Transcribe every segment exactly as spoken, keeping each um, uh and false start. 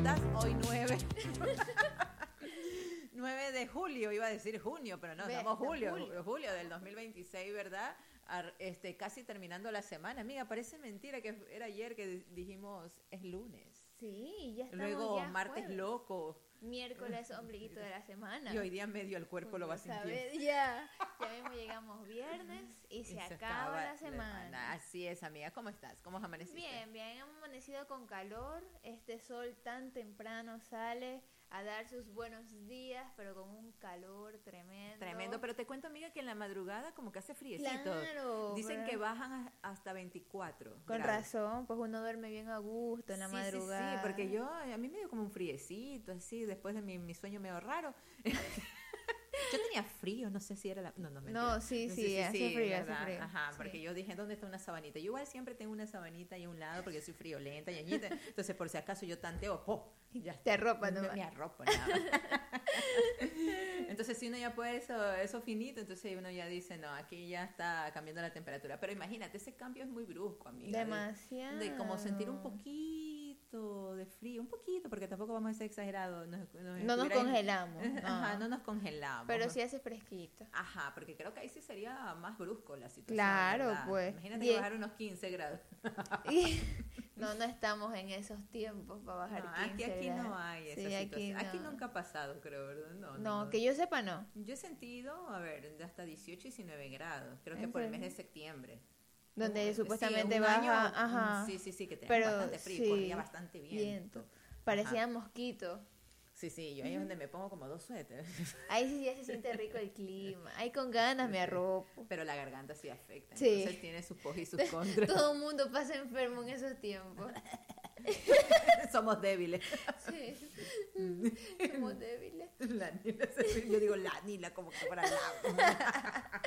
pelotas, hoy nueve. nueve de julio, iba a decir junio, pero no, estamos julio, julio, julio del dos mil veintiséis, ¿verdad? Ar, este, casi terminando la semana. Amiga, parece mentira que era ayer que dijimos es lunes. Sí, ya estamos. Luego ya martes jueves. Loco. Miércoles, ombliguito de la semana. Y hoy día medio el cuerpo lo va sintiendo. Ya, ya mismo llegamos viernes y, y se, se acaba, acaba la semana. semana. Así es, amiga. ¿Cómo estás? ¿Cómo has amanecido? Bien, bien. Hemos amanecido con calor. Este sol tan temprano sale a dar sus buenos días, pero con un calor tremendo. Tremendo, pero te cuento, amiga, que en la madrugada como que hace friecito. Claro. Dicen pero... que bajan hasta veinticuatro Con grados. razón, pues uno duerme bien a gusto en la sí, madrugada. Sí, sí, porque yo, a mí me dio como un friecito, así, después de mi, mi sueño medio raro. Yo tenía frío, no sé si era la... No, no, mentira. No, sí, sí, sí, hace sí, frío, hace frío. Ajá, sí. porque yo dije, ¿dónde está una sabanita? Yo igual siempre tengo una sabanita ahí a un lado porque yo soy friolenta, ñañita. Entonces, por si acaso yo tanteo, ¡po! Ya te arropa, ¿no? Me, me arropo, nada. Entonces, si uno ya puede eso, eso finito, entonces uno ya dice, no, aquí ya está cambiando la temperatura. Pero imagínate, ese cambio es muy brusco, amiga. Demasiado. De, de como sentir un poquito de frío, un poquito, porque tampoco vamos a ser exagerados. Nos, nos no nos congelamos. En... No. Ajá, no nos congelamos. Pero sí hace fresquito. Ajá, porque creo que ahí sí sería más brusco la situación. Claro, ¿verdad? pues. Imagínate que bajar unos quince grados. No, no estamos en esos tiempos para bajar no, quince aquí, aquí grados. no hay esa sí, situación. Aquí, no. Aquí nunca ha pasado, creo, ¿verdad? No, no, no, no, que yo sepa no. Yo he sentido, a ver, de hasta dieciocho, diecinueve grados. Creo que por el mes de septiembre. Donde uh, supuestamente sí, baja, año, ajá. Sí, sí, sí, que tenía Pero, bastante frío, sí, corría bastante viento. viento. Parecía mosquito. Sí, sí, yo ahí es donde me pongo como dos suéteres. Ahí sí ya se siente rico el clima. Ahí con ganas me arropo. Pero la garganta sí afecta. Sí. Entonces tiene sus pros y sus contras. Todo el mundo pasa enfermo en esos tiempos. Somos débiles. Sí, somos débiles. La Nila, yo digo la Nila como que fuera la.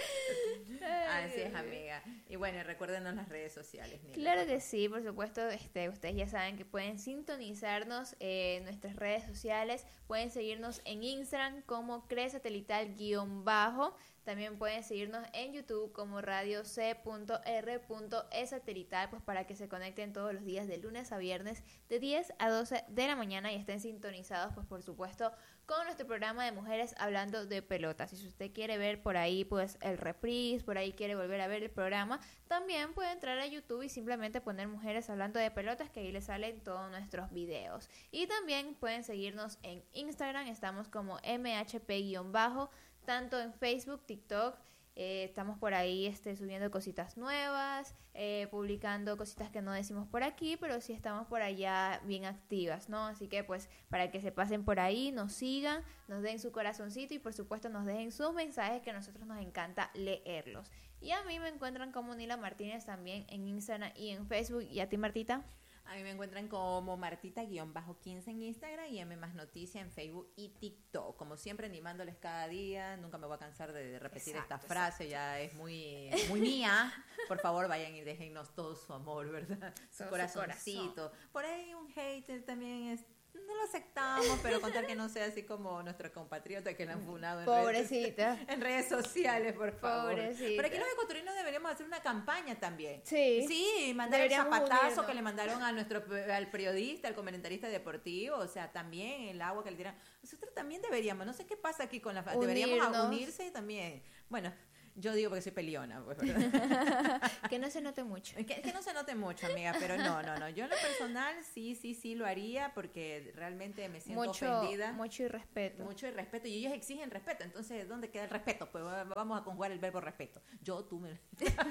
Así es, amiga. Y bueno, recuérdenos las redes sociales, Nila. Claro que sí, por supuesto. Este, ustedes ya saben que pueden sintonizarnos en nuestras redes sociales. Pueden seguirnos en Instagram como cresatelital-bajo. También pueden seguirnos en YouTube como radio c punto r punto e satelital, pues para que se conecten todos los días de lunes a viernes de diez a doce de la mañana y estén sintonizados, pues por supuesto, con nuestro programa de mujeres hablando de pelotas. Y si usted quiere ver por ahí pues el reprise, por ahí quiere volver a ver el programa, también puede entrar a YouTube y simplemente poner mujeres hablando de pelotas, que ahí le salen todos nuestros videos. Y también pueden seguirnos en Instagram, estamos como m h p-bajo, tanto en Facebook, TikTok, eh, estamos por ahí este, subiendo cositas nuevas, eh, publicando cositas que no decimos por aquí, pero sí estamos por allá bien activas, ¿no? Así que pues para que se pasen por ahí, nos sigan, nos den su corazoncito y por supuesto nos dejen sus mensajes, que a nosotros nos encanta leerlos. Y a mí me encuentran como Nila Martínez también en Instagram y en Facebook. ¿Y a ti, Martita? A mí me encuentran como Martita-quince en Instagram y M más Noticia en Facebook y TikTok. Como siempre, animándoles cada día. Nunca me voy a cansar de repetir exacto, esta frase, exacto. Ya es muy, muy mía. Por favor, vayan y déjennos todo su amor, ¿verdad? Su todo corazoncito. Su corazón. Por ahí un hater también es... No lo aceptamos, pero contar que no sea así como nuestra compatriota que la han funado en, Pobrecita. Redes, en redes sociales, por favor. Pobrecita. Pero aquí los ecuatorianos deberíamos hacer una campaña también. Sí. Sí, mandar el zapatazo unirnos. Que le mandaron a nuestro al periodista, al comentarista deportivo, o sea, también el agua que le tiran. Nosotros también deberíamos, no sé qué pasa aquí con la... Unirnos. Deberíamos unirse también. Bueno... Yo digo porque soy peleona, pues, ¿verdad? Que no se note mucho. Que, que no se note mucho, amiga, pero no, no, no. Yo en lo personal sí, sí, sí lo haría porque realmente me siento mucho, ofendida. Mucho irrespeto. Mucho irrespeto. Y ellos exigen respeto. Entonces, ¿dónde queda el respeto? Pues vamos a conjugar el verbo respeto. Yo, tú me...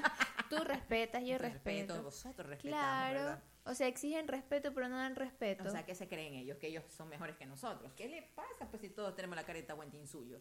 Tú respetas, yo respeto. respeto. Vosotros respetamos, claro. ¿verdad? O sea, exigen respeto, pero no dan respeto. O sea, ¿qué se creen ellos? Que ellos son mejores que nosotros. ¿Qué le pasa? Pues si todos tenemos la careta Wentin suyo.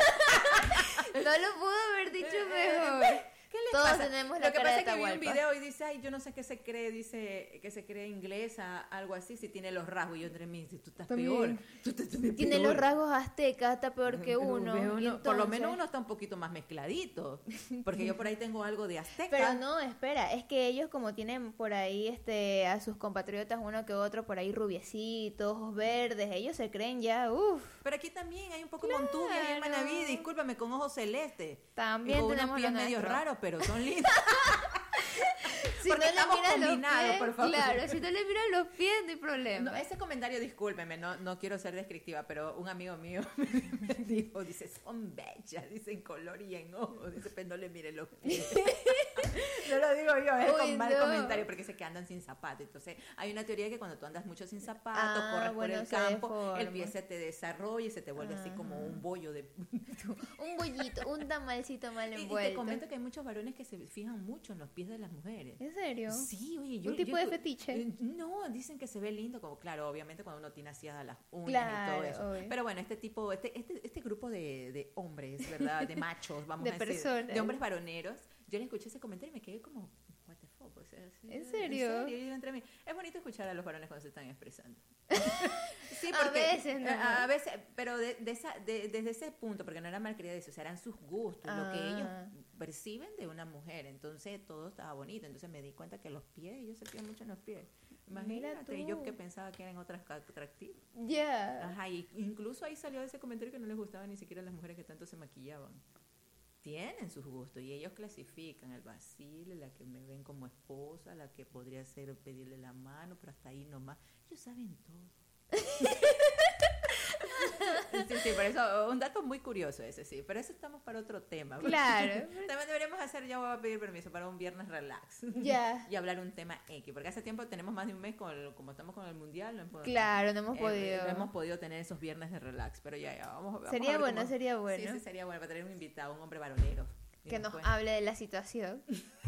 No lo pudo haber dicho mejor. ¿Qué le Todos pasa? tenemos la Lo que cara pasa de es que vi Atahualpa. un video y dice, ay, yo no sé qué se cree, dice que se cree inglesa, algo así, si tiene los rasgos. Y yo entre mí dice, tú estás También. peor. Tú estás peor. Tiene los rasgos aztecas, está peor que uno. uno entonces... Por lo menos uno está un poquito más mezcladito. Porque yo por ahí tengo algo de azteca. Pero no, espera, es que ellos como tienen por ahí este a sus compatriotas uno que otro por ahí rubiecitos, ojos verdes, ellos se creen ya, uff. Pero aquí también hay un poco Claro. Montubi ahí en Manaví, discúlpame, con ojos celestes. También y con tenemos unos pies lo medio nuestro. raros, pero son lindos. Si Porque no le estamos miras los combinados, pies, por favor. claro, si no le miras los pies, no hay problema. No, ese comentario, discúlpeme, no, no quiero ser descriptiva, pero un amigo mío me dijo, dice, son bellas, dice en color y en ojo, dice, pero no le mire los pies. No lo digo yo, es Uy, con mal no. comentario, porque sé que andan sin zapatos. Entonces, hay una teoría que cuando tú andas mucho sin zapatos, Ah, corres bueno, por el se campo, deforma. el pie se te desarrolla y se te vuelve así como un bollo de... Un bollito, un tamalcito mal Y, y envuelto. te comento que hay muchos varones que se fijan mucho en los pies de las mujeres. ¿En serio? Sí, oye, yo... ¿Un tipo yo- de fetiche? eh, No, dicen que se ve lindo, como claro, obviamente cuando uno tiene asiadas las uñas y Claro, todo eso. obvio. Pero bueno, este tipo, este, este, este grupo de, de hombres, ¿verdad? De machos, vamos De a decir. personas. De hombres varoneros. Yo le escuché ese comentario y me quedé como, what the fuck, o sea, así, ¿En serio? ¿En serio? Y yo entre mí, es bonito escuchar a los varones cuando se están expresando. Sí, A porque, veces, ¿no? eh, A, a veces, pero de, de esa, de- desde ese punto, porque no era malcriada eso, o sea, eran sus gustos, lo que ellos Ah. perciben de una mujer. Entonces todo estaba bonito. Entonces me di cuenta que los pies, ellos se fijan mucho en los pies. Imagínate, y yo tú. que pensaba que eran otras ca- atractivas. Ya. Ajá, y incluso ahí salió ese comentario que no les gustaba ni siquiera a las mujeres que tanto se maquillaban. Tienen sus gustos y ellos clasifican el vacile, la que me ven como esposa, la que podría ser pedirle la mano, pero hasta ahí nomás. Ellos saben todo. Sí, sí, por eso, un dato muy curioso ese, sí. Pero eso estamos para otro tema. Claro. También deberíamos hacer, ya voy a pedir permiso para un viernes relax. Ya. Y hablar un tema X, porque hace tiempo tenemos más de un mes, con el- como estamos con el mundial, no hemos, Claro, no hemos eh, podido. no hemos podido tener esos viernes de relax, pero ya, ya, vamos, vamos a Sería ver bueno, cómo- sería bueno. Sí, sí, sería bueno para tener un invitado, un hombre varonero. Y Que nos después- hable de la situación.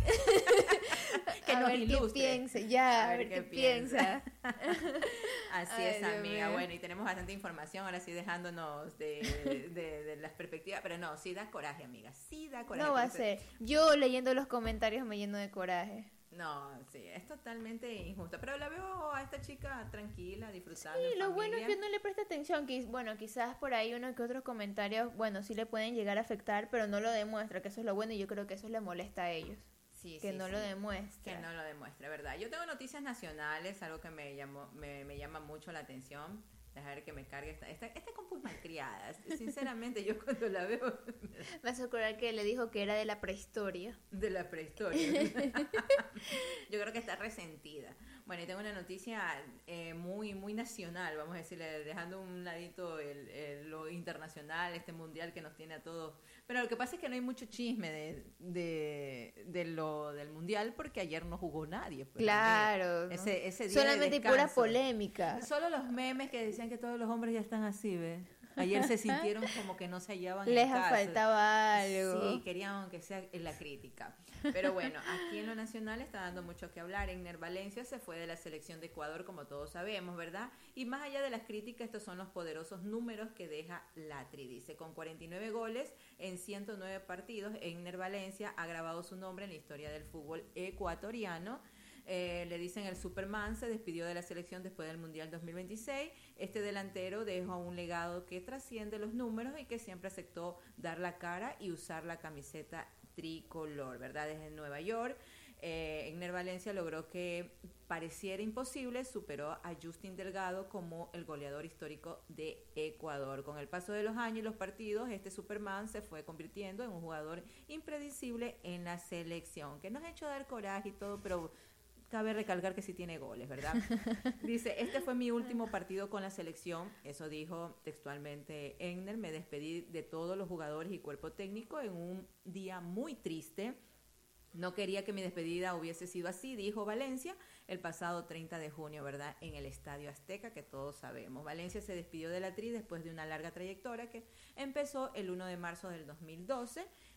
Que a nos ver ilustre. qué piensa, ya, a ver, qué, piensa. Así Ay, es, Dios amiga. mío. Bueno, y tenemos bastante información, ahora sí dejándonos de, de, de las perspectivas, pero no, sí da coraje, amiga, sí da coraje. No va a Entonces, ser. Yo leyendo los comentarios me lleno de coraje. No, sí, es totalmente injusto, pero la veo a esta chica tranquila, disfrutando. Y en lo bueno es familia. que no le presta atención. Que, bueno, quizás por ahí uno que otros comentarios, bueno, sí le pueden llegar a afectar, pero no lo demuestra, que eso es lo bueno y yo creo que eso le molesta a ellos. Sí, Que sí, no sí. lo demuestra. Que no lo demuestre, ¿verdad? Yo tengo noticias nacionales, algo que me llamó, me, me llama mucho la atención. Dejar que me cargue esta, esta, esta compu es malcriada. Sinceramente, yo cuando la veo Me hace acordar que le dijo que era de la prehistoria. de la prehistoria. Yo creo que está resentida. Bueno, y tengo una noticia eh, muy muy nacional, vamos a decirle, dejando un ladito el, el- lo internacional, este mundial que nos tiene a todos. Pero lo que pasa es que no hay mucho chisme de, de, de lo del mundial porque ayer no jugó nadie. pues, Claro. ¿no? Ese, ese día de Solamente hay pura descanso. polémica. Solo los memes que decían que todos los hombres ya están así, ¿ves? Ayer se sintieron como que no se hallaban Les en casa. faltaba algo. Sí, querían aunque sea en la crítica. Pero bueno, aquí en lo nacional está dando mucho que hablar. Egner Valencia se fue de la selección de Ecuador, como todos sabemos, ¿verdad? Y más allá de las críticas, estos son los poderosos números que deja Latri. Dice, con cuarenta y nueve goles en ciento nueve partidos, Egner Valencia ha grabado su nombre en la historia del fútbol ecuatoriano. Eh, le dicen el Superman, se despidió de la selección después del Mundial dos mil veintiséis. Este delantero dejó un legado que trasciende los números y que siempre aceptó dar la cara y usar la camiseta tricolor, ¿verdad? Desde Nueva York, eh, Egner Valencia logró que pareciera imposible, superó a Justin Delgado como el goleador histórico de Ecuador. Con el paso de los años y los partidos, este Superman se fue convirtiendo en un jugador impredecible en la selección, que nos ha hecho dar coraje y todo, pero cabe recalcar que sí tiene goles, ¿verdad? Dice, este fue mi último partido con la selección, eso dijo textualmente Egner, me despedí de todos los jugadores y cuerpo técnico en un día muy triste. No quería que mi despedida hubiese sido así, dijo Valencia el pasado treinta de junio, ¿verdad? En el Estadio Azteca, que todos sabemos. Valencia se despidió de la Tri después de una larga trayectoria que empezó el primero de marzo del dos mil doce